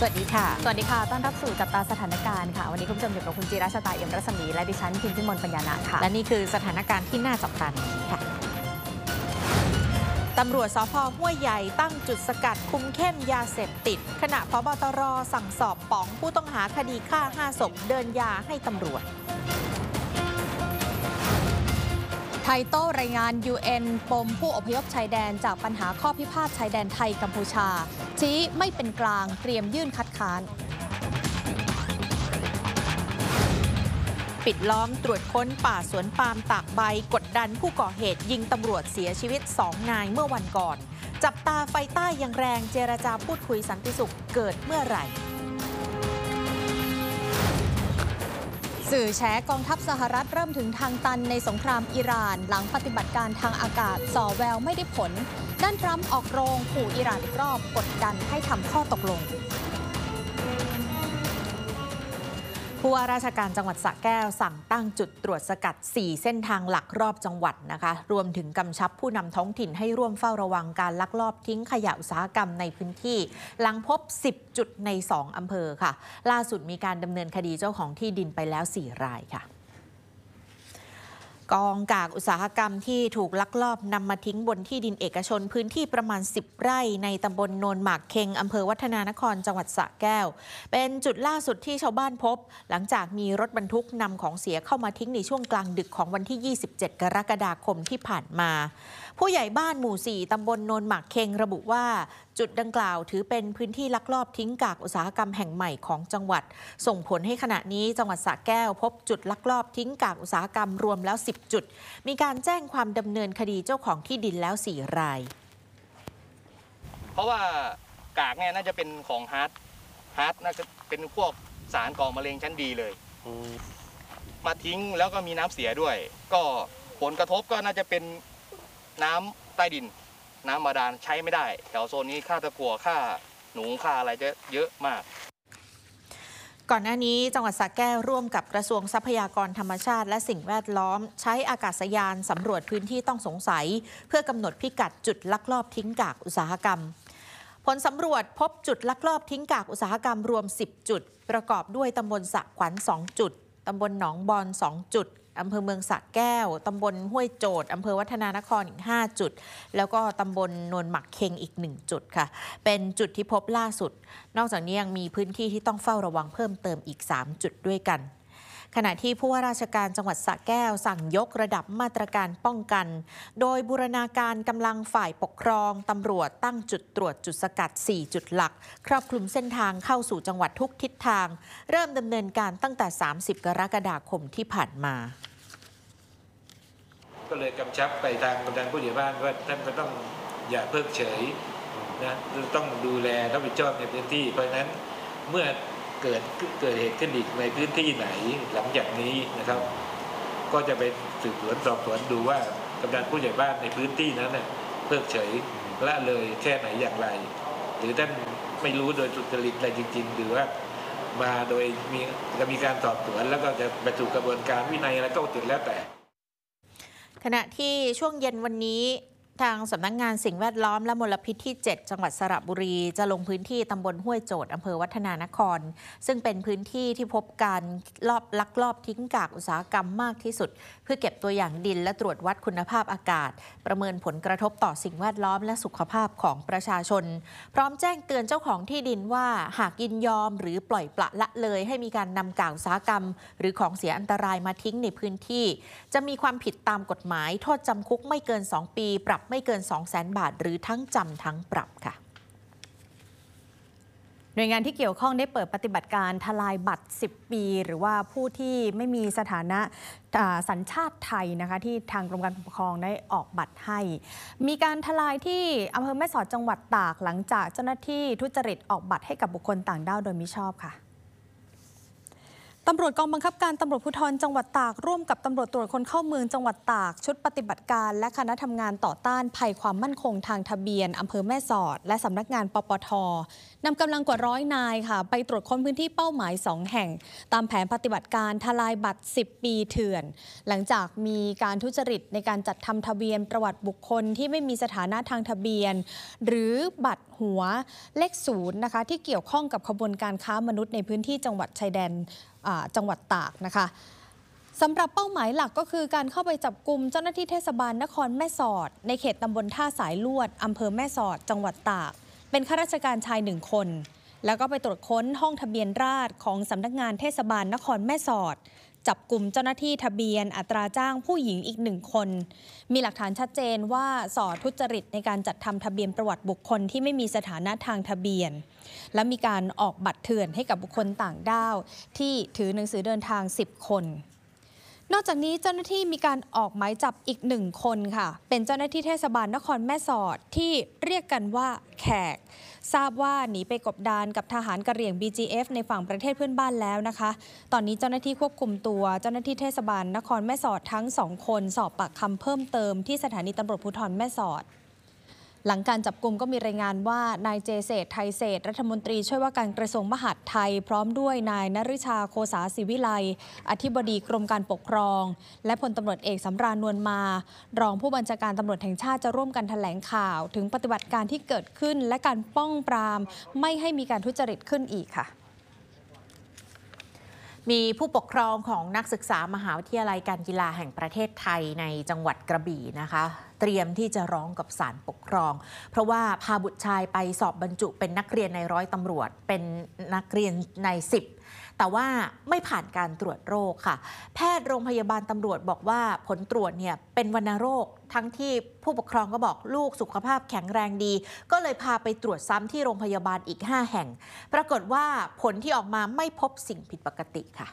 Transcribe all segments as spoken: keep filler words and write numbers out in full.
สวัสดีค่ะสวัสดีค่ะต้อนรับสู่จับตาสถานการณ์ค่ะวันนี้คุณผู้ชมอยู่กับคุณจีรัชตาเอี่ยมรัศมีและดิฉันพิมพิมลปัญญาณค่ะและนี่คือสถานการณ์ที่น่าจับตาในวันนี้ค่ะตำรวจสภ.ห้วยใหญ่ตั้งจุดสกัดคุมเข้มยาเสพติดขณะผบ.ตร.สั่งสอบป๋องผู้ต้องหาคดีฆ่าห้าศพเดินยาให้ตำรวจไทยโต้รายงาน ยู เอ็น ปมผู้อพยพชายแดนจากปัญหาข้อพิพาทชายแดนไทยกัมพูชาชี้ไม่เป็นกลางเตรียมยื่นคัดค้านปิดล้อมตรวจค้นป่าสวนปาล์มตากใบกดดันผู้ก่อเหตุยิงตำรวจเสียชีวิตสองนายเมื่อวันก่อนจับตาไฟใต้ยังแรงเจรจาพูดคุยสันติสุขเกิดเมื่อไหร่สื่อแฉกองทัพสหรัฐเริ่มถึงทางตันในสงครามอิหร่านหลังปฏิบัติการทางอากาศส่อแววไม่ได้ผลด้านทรัมป์ออกโรงขู่อิหร่านอีกรอบกดดันให้ทำข้อตกลงผู้ว่าราชการจังหวัดสระแก้วสั่งตั้งจุดตรวจสกัดสี่เส้นทางหลักรอบจังหวัดนะคะรวมถึงกำชับผู้นำท้องถิ่นให้ร่วมเฝ้าระวังการลักลอบทิ้งขยะอุตสาหกรรมในพื้นที่หลังพบสิบจุดในสองอำเภอค่ะล่าสุดมีการดำเนินคดีเจ้าของที่ดินไปแล้วสี่รายค่ะกองกากอุตสาหกรรมที่ถูกลักลอบนำมาทิ้งบนที่ดินเอกชนพื้นที่ประมาณสิบไร่ในตำบลโนนหมากเค็งอำเภอวัฒนานครจังหวัดสระแก้วเป็นจุดล่าสุดที่ชาวบ้านพบหลังจากมีรถบรรทุกนำของเสียเข้ามาทิ้งในช่วงกลางดึกของวันที่ยี่สิบเจ็ดกรกฎาคมที่ผ่านมาผู้ใหญ่บ้านหมู่สี่ตำบลโนนหมากเค็งระบุว่าจุดดังกล่าวถือเป็นพื้นที่ลักลอบทิ้งกากอุตสาหกรรมแห่งใหม่ของจังหวัดส่งผลให้ขณะนี้จังหวัดสระแก้วพบจุดลักลอบทิ้งกากอุตสาหกรรมรวมแล้วสิบจุดมีการแจ้งความดำเนินคดีเจ้าของที่ดินแล้วสี่รายเพราะว่ากากเนี่ยน่าจะเป็นของฮาร์ดฮาร์ดน่าจะเป็นพวกสารก่อมะเร็งชั้นดีเลยมาทิ้งแล้วก็มีน้ำเสียด้วยก็ผลกระทบก็น่าจะเป็นน้ำใต้ดินน้ำบาดาลใช้ไม่ได้แถวโซนนี้ค่าตะกั่วค่าหนูค่าอะไรจะเยอะมากก่อนหน้านี้จังหวัดสระแก้วร่วมกับกระทรวงทรัพยากรธรรมชาติและสิ่งแวดล้อมใช้อากาศยานสำรวจพื้นที่ต้องสงสัยเพื่อกำหนดพิกัดจุดลักลอบทิ้งกากอุตสาหกรรมผลสำรวจพบจุดลักลอบทิ้งกากอุตสาหกรรมรวมสิบจุดประกอบด้วยตำบลสระขวัญสองจุดตำบลหนองบอนสองจุดอำเภอเมืองสระแก้วตำบลห้วยโจดอำเภอวัฒนานครอีกห้าจุดแล้วก็ตำบลโนนหมักเค็งอีกหนึ่งจุดค่ะเป็นจุดที่พบล่าสุดนอกจากนี้ยังมีพื้นที่ที่ต้องเฝ้าระวังเพิ่มเติมอีกสามจุดด้วยกันขณะที่ผู้ว่าราชการจังหวัดสระแก้วสั่งยกระดับมาตรการป้องกันโดยบูรณาการกำลังฝ่ายปกครองตำรวจตั้งจุดตรวจจุดสกัดสี่จุดหลักครอบคลุมเส้นทางเข้าสู่จังหวัดทุกทิศทางเริ่มดำเนินการตั้งแต่สามสิบกรกฎาคมที่ผ่านมาก็เลยกำชับไปทางกำนันผู้ใหญ่บ้านว่าท่านก็ต้องอย่าเพิกเฉยนะต้องดูแลรับผิดชอบในพื้นที่เพราะฉะนั้นเมื่อเกิดเกิดเหตุขึ้นอีกในพื้นที่ไหนหลังจากนี้นะครับก็จะไปสืบสวนสอบสวนดูว่ากำนันผู้ใหญ่บ้านในพื้นที่นั้นเนี่ยเพิกเฉยละเลยแค่ไหนอย่างไรหรือท่านไม่รู้โดยสุจริตอะไรจริงๆหรือว่ามาโดยมีจะมีการสอบสวนแล้วก็จะไปสู่กระบวนการวินัยแล้วก็ติดแล้วแต่ขณะที่ช่วงเย็นวันนี้ทางสำนักงานสิ่งแวดล้อมและมลพิษที่เจ็ดจังหวัดสระบุรีจะลงพื้นที่ตำบลห้วยโจดอำเภอวัฒนานครซึ่งเป็นพื้นที่ที่พบการลอบลักลอบทิ้งกากอุตสาหกรรมมากที่สุดเพื่อเก็บตัวอย่างดินและตรวจวัดคุณภาพอากาศประเมินผลกระทบต่อสิ่งแวดล้อมและสุขภาพของประชาชนพร้อมแจ้งเตือนเจ้าของที่ดินว่าหากยินยอมหรือปล่อยปละละเลยให้มีการนำกากอุตสาหกรรมหรือของเสียอันตรายมาทิ้งในพื้นที่จะมีความผิดตามกฎหมายโทษจำคุกไม่เกินสองปีปรับไม่เกิน สองแสน บาทหรือทั้งจำทั้งปรับค่ะหน่วยงานที่เกี่ยวข้องได้เปิดปฏิบัติการทลายบัตรสิบปีหรือว่าผู้ที่ไม่มีสถานะสัญชาติไทยนะคะที่ทางกรมการปกครองได้ออกบัตรให้มีการทลายที่อำเภอแม่สอดจังหวัดตากหลังจากเจ้าหน้าที่ทุจริตออกบัตรให้กับบุคคลต่างด้าวโดยมิชอบค่ะตตำรวจกองบังคับการตำรวจภูธรจังหวัดตากร่วมกับตำรวจตรวจคนเข้าเมืองจังหวัดตากชุดปฏิบัติการและคณะทำงานต่อต้านภัยความมั่นคงทางทะเบียนอำเภอแม่สอดและสำนักงานปปท.นำกำลังกว่าร้อยนายค่ะไปตรวจค้นพื้นที่เป้าหมายสองแห่งตามแผนปฏิบัติการทลายบัตรสิบปีเถื่อนหลังจากมีการทุจริตในการจัดทำทะเบียนประวัติบุคคลที่ไม่มีสถานะทางทะเบียนหรือบัตรหัวเลขศูนย์นะคะที่เกี่ยวข้องกับขบวนการค้ามนุษย์ในพื้นที่จังหวัดชายแดนจังหวัดตากนะคะสำหรับเป้าหมายหลักก็คือการเข้าไปจับกุมเจ้าหน้าที่เทศบาลนครแม่สอดในเขตตำบลท่าสายลวดอำเภอแม่สอดจังหวัดตากเป็นข้าราชการชายหนึ่งคนแล้วก็ไปตรวจค้นห้องทะเบียนราษฎร์ของสำนักงานเทศบาลนครแม่สอดจับกลุ่มเจ้าหน้าที่ทะเบียนอัตราจ้างผู้หญิงอีกหนึ่งคนมีหลักฐานชัดเจนว่าส่อทุจริตในการจัดทำทะเบียนประวัติบุคคลที่ไม่มีสถานะทางทะเบียนและมีการออกบัตรเถื่อนให้กับบุคคลต่างด้าวที่ถือหนังสือเดินทางสิบคนนอกจากนี้เจ้าหน้าที่มีการออกหมายจับอีกหนึ่งคนค่ะเป็นเจ้าหน้าที่เทศบาลนครแม่สอดที่เรียกกันว่าแขกทราบว่าหนีไปกบดานกับทหารกะเหรี่ยง บี จี เอฟ ในฝั่งประเทศเพื่อนบ้านแล้วนะคะตอนนี้เจ้าหน้าที่ควบคุมตัวเจ้าหน้าที่เทศบาลนครแม่สอดทั้งสองคนสอบปากคำเพิ่มเติมที่สถานีตำรวจภูธรแม่สอดหลังการจับกุมก็มีรายงานว่านายเจเศรษฐ์ไทยเศรษฐ์รัฐมนตรีช่วยว่าการกระทรวงมหาดไทยพร้อมด้วยนายนฤชาโคสาศิวิไลอธิบดีกรมการปกครองและพลตำรวจเอกสำราญนวลมารองผู้บัญชาการตำรวจแห่งชาติจะร่วมกันแถลงข่าวถึงปฏิบัติการที่เกิดขึ้นและการป้องปรามไม่ให้มีการทุจริตขึ้นอีกค่ะมีผู้ปกครองของนักศึกษามหาวิทยาลัยการกีฬาแห่งประเทศไทยในจังหวัดกระบี่นะคะเตรียมที่จะร้องกับศาลปกครองเพราะว่าพาบุตรชายไปสอบบรรจุเป็นนักเรียนในร้อยตำรวจเป็นนักเรียนในสิบแต่ว่าไม่ผ่านการตรวจโรคค่ะแพทย์โรงพยาบาลตำรวจบอกว่าผลตรวจเนี่ยเป็นวัณโรคทั้งที่ผู้ปกครองก็บอกลูกสุขภาพแข็งแรงดีก็เลยพาไปตรวจซ้ำที่โรงพยาบาลอีกห้าแห่งปรากฏว่าผลที่ออกมาไม่พบสิ่งผิดปกติค่ะ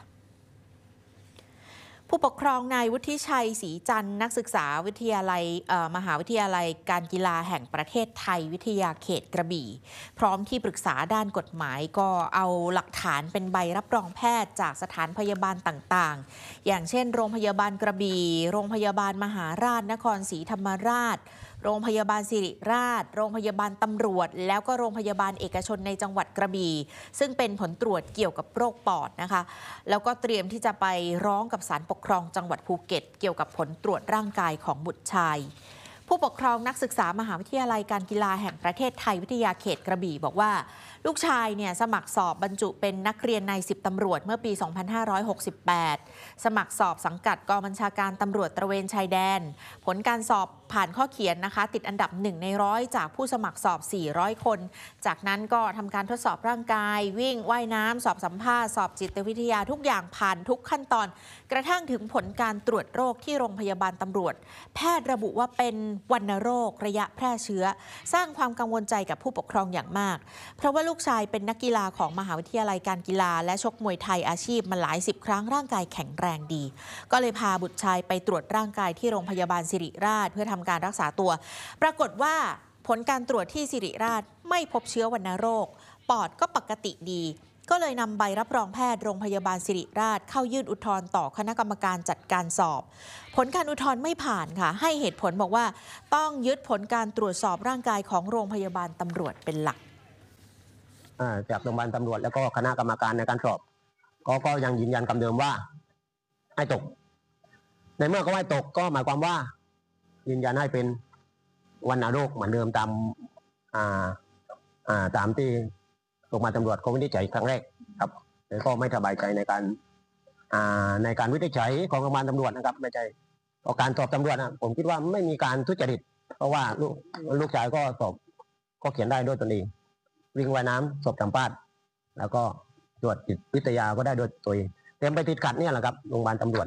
ผู้ปกครองนายวุฒิชัยศรีจันทร์นักศึกษาวิทยาลัยมหาวิทยาลัยการกีฬาแห่งประเทศไทยวิทยาเขตกระบี่พร้อมที่ปรึกษาด้านกฎหมายก็เอาหลักฐานเป็นใบรับรองแพทย์จากสถานพยาบาลต่างๆอย่างเช่นโรงพยาบาลกระบี่โรงพยาบาลมหาราชนครศรีธรรมราชโรงพยาบาลสิริราชโรงพยาบาลตำรวจแล้วก็โรงพยาบาลเอกชนในจังหวัดกระบี่ซึ่งเป็นผลตรวจเกี่ยวกับโรคปอดนะคะแล้วก็เตรียมที่จะไปร้องกับศาลปกครองจังหวัดภูเก็ตเกี่ยวกับผลตรวจร่างกายของบุตรชายผู้ปกครองนักศึกษามหาวิทยาลัยการกีฬาแห่งประเทศไทยวิทยาเขตกระบี่บอกว่าลูกชายเนี่ยสมัครสอบบรรจุเป็นนักเรียนในสิบตำรวจเมื่อปี สองพันห้าร้อยหกสิบแปด สมัครสอบสังกัดกองบัญชาการตำรวจตระเวนชายแดนผลการสอบผ่านข้อเขียนนะคะติดอันดับหนึ่งในร้อยจากผู้สมัครสอบ สี่ร้อย คนจากนั้นก็ทำการทดสอบร่างกายวิ่งว่ายน้ำสอบสัมภาษณ์สอบจิตวิทยาทุกอย่างผ่านทุกขั้นตอนกระทั่งถึงผลการตรวจโรคที่โรงพยาบาลตำรวจแพทย์ระบุว่าเป็นวัณโรคระยะแพร่เชื้อสร้างความกังวลใจกับผู้ปกครองอย่างมากเพราะว่าลูกชายเป็นนักกีฬาของมหาวิทยาลัยการกีฬาและชกมวยไทยอาชีพมาหลายสิบครั้งร่างกายแข็งแรงดีก็เลยพาบุตรชายไปตรวจร่างกายที่โรงพยาบาลสิริราชเพื่อทำการรักษาตัวปรากฏว่าผลการตรวจที่สิริราชไม่พบเชื้อวัณโรคปอดก็ปกติดีก็เลยนำใบรับรองแพทย์โรงพยาบาลสิริราชเข้ายื่นอุทธรณ์ต่อคณะกรรมการจัดการสอบผลการอุทธรณ์ไม่ผ่านค่ะให้เหตุผลบอกว่าต้องยึดผลการตรวจสอบร่างกายของโรงพยาบาลตำรวจเป็นหลักจากโรงพยาบาลตำรวจแล้วก็คณะกรรมการในการสอบก็ก็ยังยืนยันคำเดิมว่าให้ตกในเมื่อเขาให้ตกก็หมายความว่ายืนยันให้เป็นวัณโรคเหมือนเดิมตามอ่าอ่าตามที่โรงพยาบาลตำรวจเขาวินิจฉัยครั้งแรกครับแล้วก็ไม่สบายใจในการอ่าในการวินิจฉัยของโรงพยาบาลตำรวจนะครับไม่ใช่การสอบตำรวจนะผมคิดว่าไม่มีการทุจริตเพราะว่าลูกลูกชายก็สอบก็เขียนได้ด้วยตนเองวิ่งว่ายน้ำสอบสัมภาษณ์แล้วก็ตรวจจิตวิทยาก็ได้ด้วยตัวเองเต็มไปติดขัดเนี่ยแหละครับโรงพยาบาลตำรวจ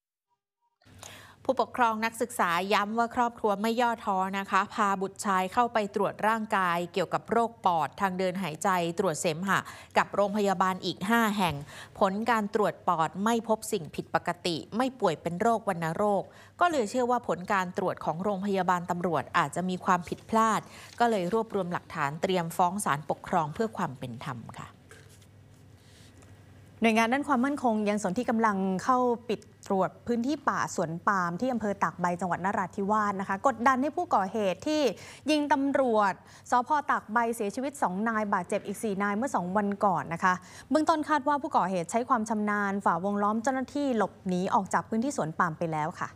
ผู้ปกครองนักศึกษาย้ำว่าครอบครัวไม่ย่อท้อนะคะพาบุตรชายเข้าไปตรวจร่างกายเกี่ยวกับโรคปอดทางเดินหายใจตรวจเสมหะกับโรงพยาบาลอีกห้าแห่งผลการตรวจปอดไม่พบสิ่งผิดปกติไม่ป่วยเป็นโรควัณโรคก็เลยเชื่อว่าผลการตรวจของโรงพยาบาลตำรวจอาจจะมีความผิดพลาดก็เลยรวบรวมหลักฐานเตรียมฟ้องศาลปกครองเพื่อความเป็นธรรมค่ะหน่วยงานด้านความมั่นคงยังสนที่กำลังเข้าปิดตรวจพื้นที่ป่าสวนปาล์มที่อำเภอตากใบจังหวัดนราธิวาสนะคะกดดันให้ผู้ก่อเหตุที่ยิงตำรวจสภ.ตากใบเสียชีวิตสองนายบาดเจ็บอีกสี่นายเมื่อสองวันก่อนนะคะเบื้องต้นคาดว่าผู้ก่อเหตุใช้ความชำนาญฝ่าวงล้อมเจ้าหน้าที่หลบหนีออกจากพื้นที่สวนปาล์มไปแล้วค่ะ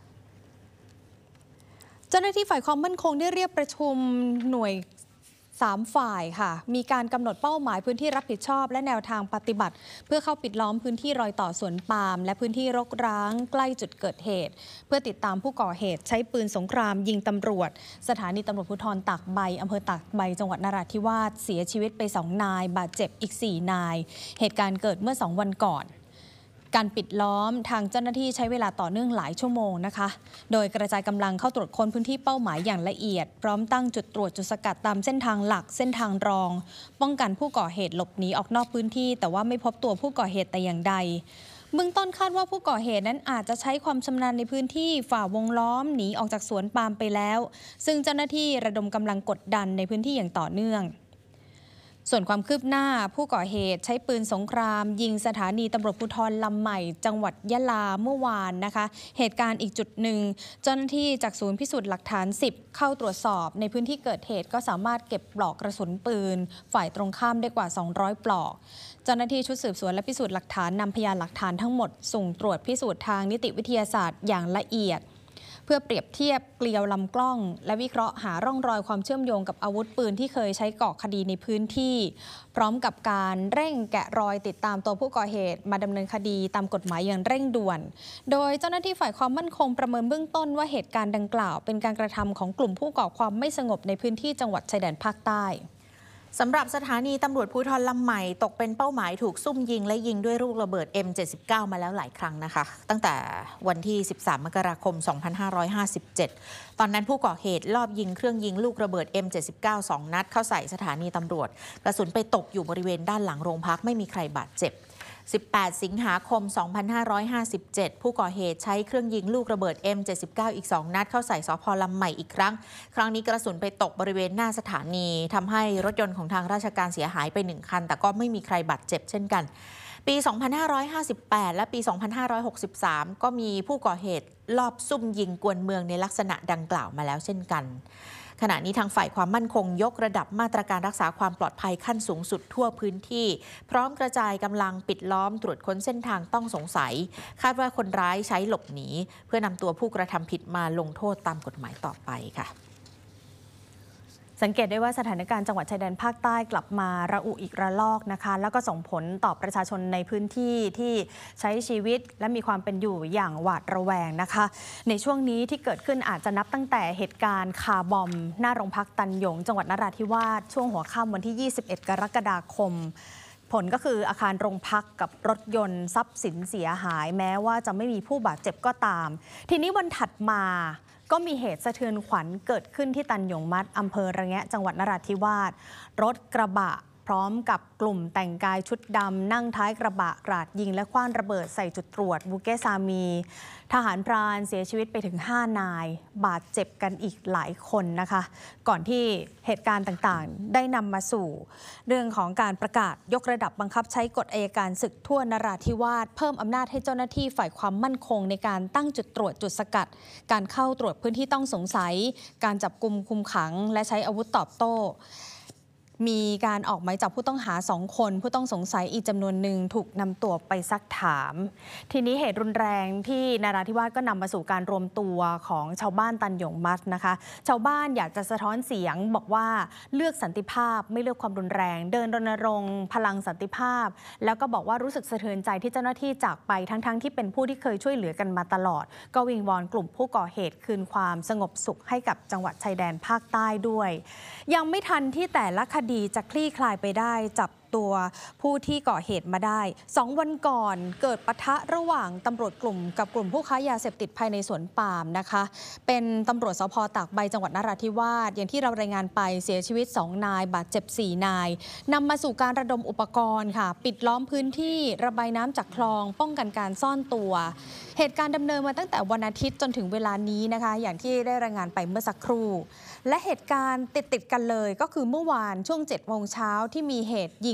เจ้าหน้าที่ฝ่ายความมั่นคงได้เรียกประชุมหน่วยสามฝ่ายค่ะมีการกำหนดเป้าหมายพื้นที่รับผิดชอบและแนวทางปฏิบัติเพื่อเข้าปิดล้อมพื้นที่รอยต่อสวนปาล์มและพื้นที่รกร้างใกล้จุดเกิดเหตุเพื่อติดตามผู้ก่อเหตุใช้ปืนสงครามยิงตำรวจสถานีตำรวจภูธรตากใบอำเภอตากใบจังหวัดนราธิวาสเสียชีวิตไปสองนายบาดเจ็บอีกสี่นายเหตุการณ์เกิดเมื่อสองวันก่อนการปิดล้อมทางเจ้าหน้าที่ใช้เวลาต่อเนื่องหลายชั่วโมงนะคะโดยกระจายกำลังเข้าตรวจค้นพื้นที่เป้าหมายอย่างละเอียดพร้อมตั้งจุดตรวจจุดสกัดตามเส้นทางหลักเส้นทางรองป้องกันผู้ก่อเหตุหลบหนีออกนอกพื้นที่แต่ว่าไม่พบตัวผู้ก่อเหตุแต่อย่างใดเบื้องต้นคาดว่าผู้ก่อเหตุนั้นอาจจะใช้ความชำนาญในพื้นที่ฝ่าวงล้อมหนีออกจากสวนปาล์มไปแล้วซึ่งเจ้าหน้าที่ระดมกำลังกดดันในพื้นที่อย่างต่อเนื่องส่วนความคืบหน้าผู้ก่อเหตุใช้ปืนสงครามยิงสถานีตำรวจภูธรลำใหม่จังหวัดยะลาเมื่อวานนะคะเหตุการณ์อีกจุดหนึ่งเจ้าหน้าที่จากศูนย์พิสูจน์หลักฐานสิบเข้าตรวจสอบในพื้นที่เกิดเหตุก็สามารถเก็บปลอกกระสุนปืนฝ่ายตรงข้ามได้กว่าสองร้อยปลอกเจ้าหน้าที่ชุดสืบสวนและพิสูจน์หลักฐานนำพยานหลักฐานทั้งหมดส่งตรวจพิสูจน์ทางนิติวิทยาศาสตร์อย่างละเอียดเพื่อเปรียบเทียบเกลียวลำกล้องและวิเคราะห์หาร่องรอยความเชื่อมโยงกับอาวุธปืนที่เคยใช้ก่อคดีในพื้นที่พร้อมกับการเร่งแกะรอยติดตามตัวผู้ก่อเหตุมาดำเนินคดีตามกฎหมายอย่างเร่งด่วนโดยเจ้าหน้าที่ฝ่ายความมั่นคงประเมินเบื้องต้นว่าเหตุการณ์ดังกล่าวเป็นการกระทำของกลุ่มผู้ก่อความไม่สงบในพื้นที่จังหวัดชายแดนภาคใต้สำหรับสถานีตำรวจภูธรลำใหม่ตกเป็นเป้าหมายถูกซุ่มยิงและยิงด้วยลูกระเบิด เอ็ม เจ็ดสิบเก้า มาแล้วหลายครั้งนะคะตั้งแต่วันที่สิบสามมกราคมสองพันห้าร้อยห้าสิบเจ็ดตอนนั้นผู้ก่อเหตุลอบยิงเครื่องยิงลูกระเบิด เอ็ม เจ็ดสิบเก้า สองนัดเข้าใส่สถานีตำรวจกระสุนไปตกอยู่บริเวณด้านหลังโรงพักไม่มีใครบาดเจ็บสิบแปดสิงหาคมสองพันห้าร้อยห้าสิบเจ็ดผู้ก่อเหตุใช้เครื่องยิงลูกระเบิด เอ็ม เจ็ดสิบเก้า อีกสองนัดเข้าใส่สภ.ลำใหม่อีกครั้งครั้งนี้กระสุนไปตกบริเวณหน้าสถานีทำให้รถยนต์ของทางราชการเสียหายไปหนึ่งคันแต่ก็ไม่มีใครบาดเจ็บเช่นกันปีสองพันห้าร้อยห้าสิบแปดและปีสองพันห้าร้อยหกสิบสามก็มีผู้ก่อเหตุลอบซุ่มยิงกวนเมืองในลักษณะดังกล่าวมาแล้วเช่นกันขณะนี้ทางฝ่ายความมั่นคงยกระดับมาตรการรักษาความปลอดภัยขั้นสูงสุดทั่วพื้นที่พร้อมกระจายกำลังปิดล้อมตรวจค้นเส้นทางต้องสงสัยคาดว่าคนร้ายใช้หลบหนีเพื่อนำตัวผู้กระทำผิดมาลงโทษตามกฎหมายต่อไปค่ะสังเกตได้ว่าสถานการณ์จังหวัดชายแดนภาคใต้กลับมาระอุอีกระลอกนะคะแล้วก็ส่งผลต่อประชาชนในพื้นที่ที่ใช้ชีวิตและมีความเป็นอยู่อย่างหวาดระแวงนะคะในช่วงนี้ที่เกิดขึ้นอาจจะนับตั้งแต่เหตุการณ์คาร์บอมหน้าโรงพักตันหยงจังหวัดนราธิวาสช่วงหัวค่ำวันที่ยี่สิบเอ็ดกรกฎาคมผลก็คืออาคารโรงพักกับรถยนต์ทรัพย์สินเสียหายแม้ว่าจะไม่มีผู้บาดเจ็บก็ตามทีนี้วันถัดมาก็มีเหตุสะเทือนขวัญเกิดขึ้นที่ตันหยงมัดอำเภอระแงะจังหวัดนราธิวาสรถกระบะพร้อมกับกลุ่มแต่งกายชุดดำนั่งท้ายกระบะกราดยิงและคว้างระเบิดใส่จุดตรวจบูเกซามีทหารพรานเสียชีวิตไปถึงห้านายบาดเจ็บกันอีกหลายคนนะคะก่อนที่เหตุการณ์ต่างๆได้นำมาสู่เรื่องของการประกาศยกระดับบังคับใช้กฎอัยการศึกทั่วนราธิวาสเพิ่มอำนาจให้เจ้าหน้าที่ฝ่ายความมั่นคงในการตั้งจุดตรวจจุดสกัดการเข้าตรวจพื้นที่ต้องสงสัยการจับกุมคุมขังและใช้อาวุธตอบโต้มีการออกหมายจับผู้ต้องหาสองคนผู้ต้องสงสัยอีกจำนวนหนึ่งถูกนำตัวไปซักถามทีนี้เหตุรุนแรงที่นราธิวาสก็นำมาสู่การรวมตัวของชาวบ้านตันหยงมัดนะคะชาวบ้านอยากจะสะท้อนเสียงบอกว่าเลือกสันติภาพไม่เลือกความรุนแรงเดินรณรงค์พลังสันติภาพแล้วก็บอกว่ารู้สึกสะเทือนใจที่เจ้าหน้าที่จากไปทั้งๆที่เป็นผู้ที่เคยช่วยเหลือกันมาตลอดก็วิงวอนกลุ่มผู้ก่อเหตุคืนความสงบสุขให้กับจังหวัดชายแดนภาคใต้ด้วยยังไม่ทันที่แต่ละคดีจะคลี่คลายไปได้จับตัวผู้ที่ก่อเหตุมาได้สองวันก่อนเกิดปะทะระหว่างตำรวจกลุ่มกับกลุ่มผู้ค้ายาเสพติดภายในสวนปาล์มนะคะเป็นตำรวจสภ.ตากใบจังหวัดนราธิวาสอย่างที่เรารายงานไปเสียชีวิตสองนายบาดเจ็บสี่นายนำมาสู่การระดมอุปกรณ์ค่ะปิดล้อมพื้นที่ระบายน้ำจากคลองป้องกันการซ่อนตัวเหตุการณ์ดำเนินมาตั้งแต่วันอาทิตย์จนถึงเวลานี้นะคะอย่างที่ได้รายงานไปเมื่อสักครู่และเหตุการณ์ติดๆกันเลยก็คือเมื่อวานช่วงเจ็ดโมงเช้าที่มีเหตุยิง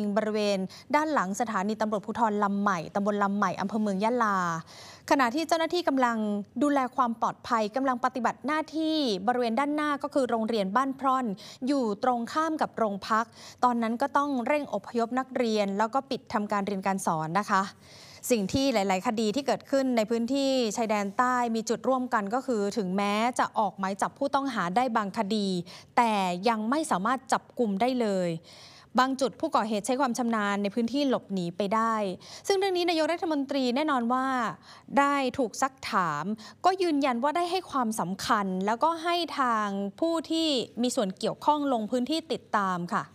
บริเวณด้านหลังสถานีตำรวจภูธรลำใหม่ตำบลลำใหม่อำเภอเมืองยะลาขณะที่เจ้าหน้าที่กำลังดูแลความปลอดภัยกำลังปฏิบัติหน้าที่บริเวณด้านหน้าก็คือโรงเรียนบ้านพร่อนอยู่ตรงข้ามกับโรงพักตอนนั้นก็ต้องเร่งอพยพนักเรียนแล้วก็ปิดทำการเรียนการสอนนะคะสิ่งที่หลายๆคดีที่เกิดขึ้นในพื้นที่ชายแดนใต้มีจุดร่วมกันก็คือถึงแม้จะออกหมายจับผู้ต้องหาได้บางคดีแต่ยังไม่สามารถจับกุมได้เลยบางจุดผู้ก่อเหตุใช้ความชำนาญในพื้นที่หลบหนีไปได้ซึ่งเรื่องนี้นายกรัฐมนตรีแน่นอนว่าได้ถูกซักถามก็ยืนยันว่าได้ให้ความสำคัญแล้วก็ให้ทางผู้ที่มีส่วนเกี่ยวข้องลงพื้นที่ติดตามค่ะ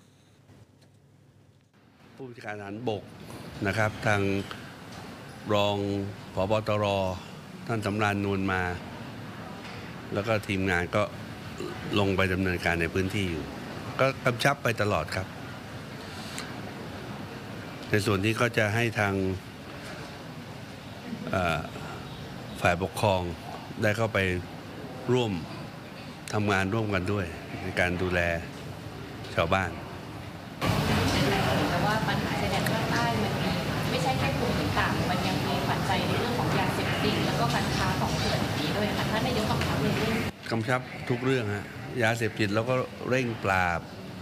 ผู้บัญชาการทหารบกนะครับทางรองผบ.ตร.ท่านสำราญนวลมาแล้วก็ทีมงานก็ลงไปดำเนินการในพื้นที่อยู่ก็กำชับไปตลอดครับในส่วนนี้ก็จะให้ทางฝ่ายปกครองได้เข้าไปร่วมทำงานร่วมกันด้วยในการดูแลชาวบ้านแต่ว่าปัญหาชายแดนภาคใต้มันมีไม่ใช่แค่กลุ่มต่างๆมันยังมีปัจจัยในเรื่องของยาเสพติดแล้วก็การค้าของเถื่อนนี้ด้วยค่ะท่านนายกกำชับในเรื่องกำชับทุกเรื่องฮะยาเสพติดแล้วก็เร่งปราบ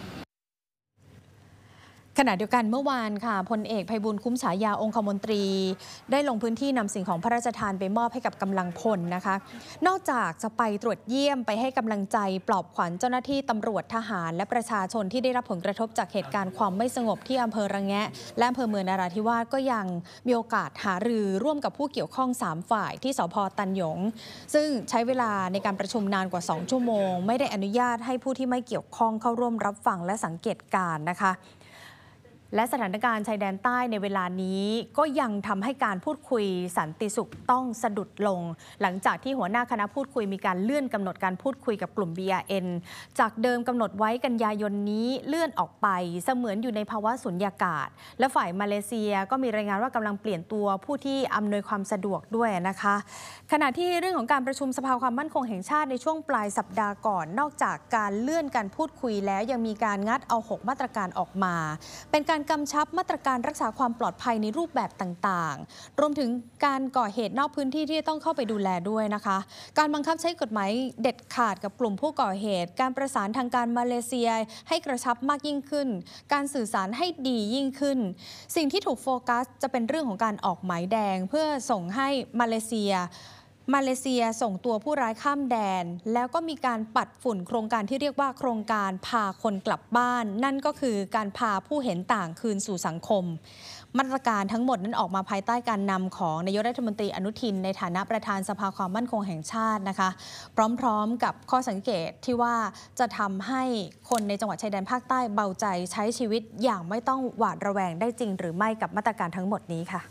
ขณะเดียวกันเมื่อวานค่ะพลเอกไพบูลย์คุ้มฉายาองคมนตรีได้ลงพื้นที่นำสิ่งของพระราชทานไปมอบให้กับกำลังพลนะคะนอกจากจะไปตรวจเยี่ยมไปให้กำลังใจปลอบขวัญเจ้าหน้าที่ตำรวจทหารและประชาชนที่ได้รับผลกระทบจากเหตุการณ์ความไม่สงบที่อำเภอระแงะและอำเภอเมืองนราธิวาสก็ยังมีโอกาสหารือร่วมกับผู้เกี่ยวข้องสามฝ่ายที่สภ.ตันหยงซึ่งใช้เวลาในการประชุมนานกว่าสองชั่วโมงไม่ได้อนุญาตให้ผู้ที่ไม่เกี่ยวข้องเข้าร่วมรับฟังและสังเกตการณ์นะคะและสถานการณ์ชายแดนใต้ในเวลานี้ก็ยังทำให้การพูดคุยสันติสุขต้องสะดุดลงหลังจากที่หัวหน้าคณะพูดคุยมีการเลื่อนกำหนดการพูดคุยกับกลุ่ม บี อาร์ เอ็น จากเดิมกำหนดไว้กันยายนนี้เลื่อนออกไปเสมือนอยู่ในภาวะสุญญากาศและฝ่ายมาเลเซียก็มีรายงานว่ากำลังเปลี่ยนตัวผู้ที่อำนวยความสะดวกด้วยนะคะขณะที่เรื่องของการประชุมสภาความมั่นคงแห่งชาติในช่วงปลายสัปดาห์ก่อนนอกจากการเลื่อนการพูดคุยแล้วยังมีการงัดเอาหกมาตรการออกมาเป็นการกำชับมาตรการรักษาความปลอดภัยในรูปแบบต่างๆรวมถึงการก่อเหตุนอกพื้นที่ที่ต้องเข้าไปดูแลด้วยนะคะการบังคับใช้กฎหมายเด็ดขาดกับกลุ่มผู้ก่อเหตุการประสานทางการมาเลเซียให้กระชับมากยิ่งขึ้นการสื่อสารให้ดียิ่งขึ้นสิ่งที่ถูกโฟกัสจะเป็นเรื่องของการออกหมายแดงเพื่อส่งให้มาเลเซียมาเลเซียส่งตัวผู้ร้ายข้ามแดนแล้วก็มีการปัดฝุ่นโครงการที่เรียกว่าโครงการพาคนกลับบ้านนั่นก็คือการพาผู้เห็นต่างคืนสู่สังคมมาตรการทั้งหมดนั้นออกมาภายใต้การนำของนายกรัฐมนตรีอนุทินในฐานะประธานสภาความมั่นคงแห่งชาตินะคะพร้อมๆกับข้อสังเกตที่ว่าจะทำให้คนในจังหวัดชายแดนภาคใต้เบาใจใช้ชีวิตอย่างไม่ต้องหวาดระแวงได้จริงหรือไม่กับมาตรการทั้งหมดนี้ค่ะ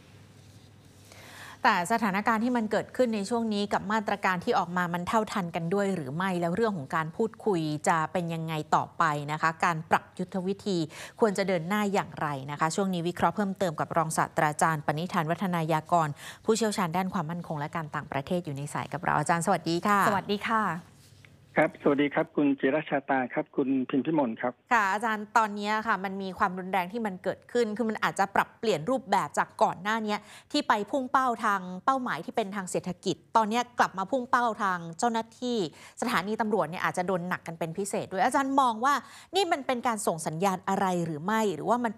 แต่สถานการณ์ที่มันเกิดขึ้นในช่วงนี้กับมาตรการที่ออกมามันเท่าทันกันด้วยหรือไม่แล้วเรื่องของการพูดคุยจะเป็นยังไงต่อไปนะคะการปรับยุทธวิธีควรจะเดินหน้าอย่างไรนะคะช่วงนี้วิเคราะห์เพิ่มเติมกับรองศาสตราจารย์ปณิธานวัฒนายากรผู้เชี่ยวชาญด้านความมั่นคงและการต่างประเทศอยู่ในสายกับเราอาจารย์สวัสดีค่ะสวัสดีค่ะครับสวัสดีครับคุณจิรชาตาครับคุณพิมพิมลครับค่ะอาจารย์ตอนนี้ค่ะมันมีความรุนแรงที่มันเกิดขึ้นคือมันอาจจะปรับเปลี่ยนรูปแบบจากก่อนหน้านี้ที่ไปพุ่งเป้าทางเป้าหมายที่เป็นทางเศรษฐกิจตอนนี้กลับมาพุ่งเป้าทางเจ้าหน้าที่สถานีตำรวจเนี่ยอาจจะโดนหนักกันเป็นพิเศษด้วยอาจารย์มองว่านี่มันเป็นการส่งสัญญาณอะไรหรือไม่หรือว่ามัน